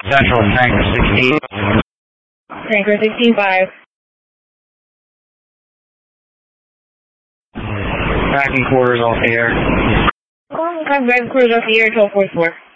Central Tanker 16. Tanker 16-5. Packing quarters off the air. I'm driving quarters off the air, 1244.